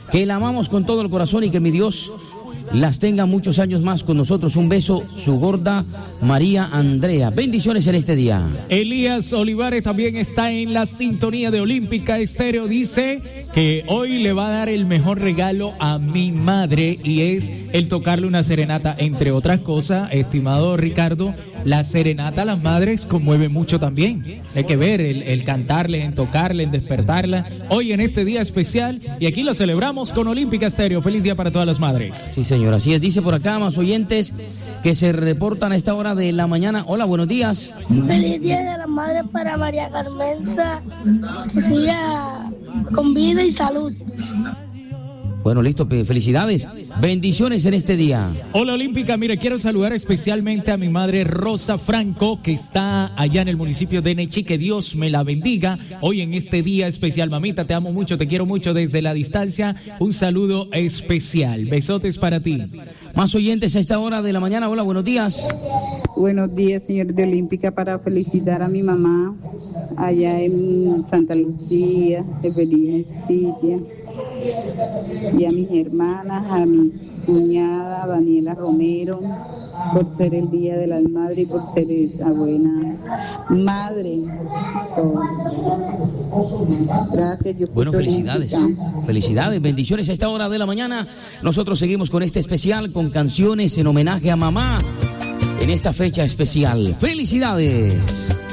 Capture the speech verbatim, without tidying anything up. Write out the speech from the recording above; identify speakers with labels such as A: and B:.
A: que la amamos con todo el corazón y que mi Dios las tenga muchos años más con nosotros. Un beso, su gorda María Andrea. Bendiciones en este día.
B: Elías Olivares también está en la sintonía de Olímpica Estéreo. Dice que hoy le va a dar el mejor regalo a mi madre y es el tocarle una serenata, entre otras cosas. Estimado Ricardo, la serenata a las madres conmueve mucho también. Hay que ver el, el cantarles, en tocarle, en despertarla. Hoy en este día especial y aquí lo celebramos con Olímpica Estéreo. Feliz día para todas las madres.
A: Sí, señor, así es. Dice por acá más oyentes que se reportan a esta hora de la mañana. Hola, buenos días.
C: Feliz día de la madre para María Carmenza, que siga con vida y salud.
A: Bueno, listo, felicidades, bendiciones en este día.
B: Hola Olímpica, mire, quiero saludar especialmente a mi madre Rosa Franco, que está allá en el municipio de Nechi, que Dios me la bendiga hoy en este día especial. Mamita, te amo mucho, te quiero mucho desde la distancia, un saludo especial, besotes para ti.
A: Más oyentes a esta hora de la mañana. Hola, buenos días.
D: Buenos días, señor de Olímpica, para felicitar a mi mamá allá en Santa Lucía, Evelina Espitia, y a mis hermanas, a mi cuñada Daniela Romero, por ser el Día de las Madres y por ser esa buena madre. Gracias. Yo
A: bueno, felicidades, Olímpica. Felicidades, bendiciones a esta hora de la mañana. Nosotros seguimos con este especial, con canciones en homenaje a mamá en esta fecha especial. ¡Felicidades!